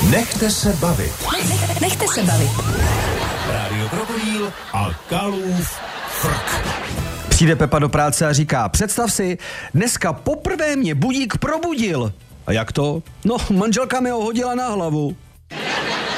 Nechte se bavit. Nechte se bavit. Rádio Krokodýl a Kalův frk. Přijde Pepa do práce a říká, představ si, dneska poprvé mě budík probudil. A jak to? No, manželka mi ho hodila na hlavu.